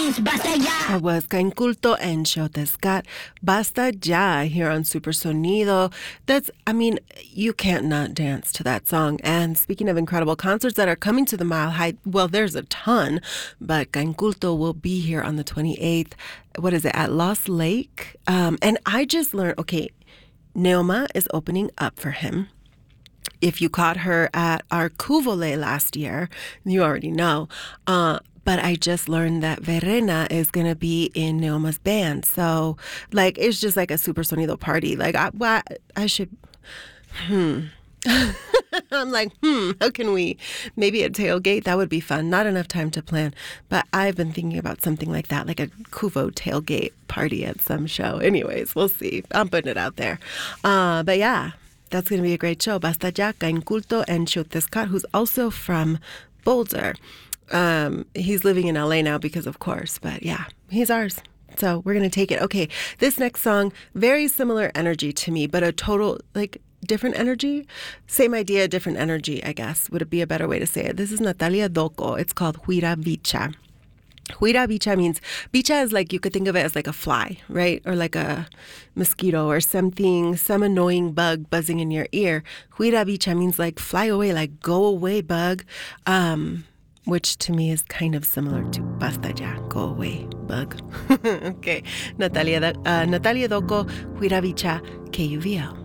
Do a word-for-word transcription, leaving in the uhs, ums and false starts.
That was Cain Culto and Xotescat. Basta Ya here on Super Sonido. That's, I mean, you can't not dance to that song. And speaking of incredible concerts that are coming to the Mile High, well, there's a ton, but Cain Culto will be here on the twenty-eighth. What is it, at Lost Lake? Um, and I just learned, okay, Neoma is opening up for him. If you caught her at our Cuvole last year, you already know. Uh, but I just learned that Verena is going to be in Neoma's band. So, like, it's just like a Super Sonido party. Like, I, well, I should, hmm. I'm like, hmm, how can we? Maybe a tailgate? That would be fun. Not enough time to plan. But I've been thinking about something like that, like a Cuvo tailgate party at some show. Anyways, we'll see. I'm putting it out there. Uh, but yeah, that's going to be a great show. Basta Ya, Cain Culto, and Xotescat, who's also from Boulder. Um, he's living in L A now because of course, but yeah, he's ours. So we're going to take it. Okay, this next song, very similar energy to me, but a total, like, different energy. Same idea, different energy, I guess, would it be a better way to say it. This is Natalia Doco. It's called Huira Bicha. Huira Bicha means, bicha is like, you could think of it as like a fly, right? Or like a mosquito or something, some annoying bug buzzing in your ear. Huira Bicha means like fly away, like go away, bug. Um... Which to me is kind of similar to Basta Ya, go away, bug. Okay, Natalia, uh, Natalia Doco, Huira Bicha, K U V L.